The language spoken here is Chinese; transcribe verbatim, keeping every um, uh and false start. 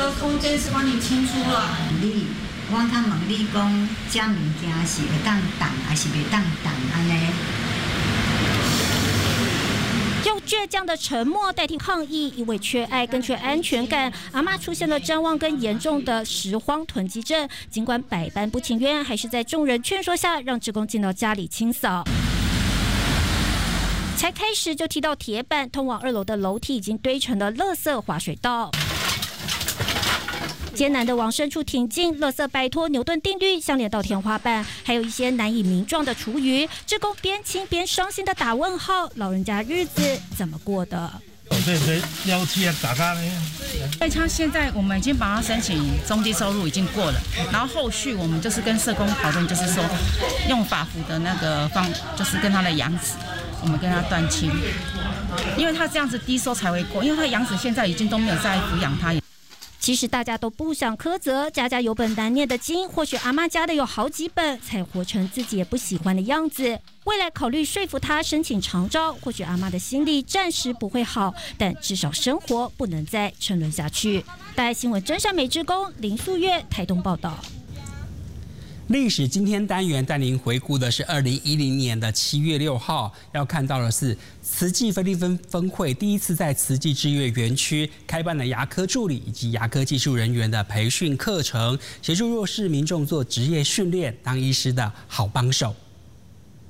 个空间是帮你清出来。 你，我较问你讲，这物件是会当动，还是袂当动安尼？ 用倔强的沉默代替抗议，因为缺爱跟缺安全感，阿嬷出现了谵妄跟严重的拾荒囤积症。尽管百般不情愿，还是在众人劝说下，让志工进到家里清扫。才开始就踢到铁板，通往二楼的楼梯已经堆成了垃圾滑水道。艰难的往深处挺进，垃圾摆脱牛顿定律，相连到天花板，还有一些难以名状的厨余。志工边清边伤心的打问号：老人家日子怎么过的？ 对对，要去打开呢。 因为他现在我们已经帮他申请中低收入已经过了，然后后续我们就是跟社工讨论，就是说用法服的那个方，就是跟他的养子，我们跟他断亲，因为他这样子低收才会过，因为他养子现在已经都没有在抚养他。 其实大家都不想苛责，家家有本难念的经，或许阿嬷家的有好几本，才活成自己也不喜欢的样子。未来考虑说服他申请长照，或许阿嬷的心里暂时不会好，但至少生活不能再沉沦下去。大爱新闻真善美志工林素月台东报道。 历史今天单元带您回顾的是二零一零年的七月六号，要看到的是慈济菲律宾分会第一次在慈济志月园区开办了牙科助理以及牙科技术人员的培训课程，协助弱势民众做职业训练，当医师的好帮手。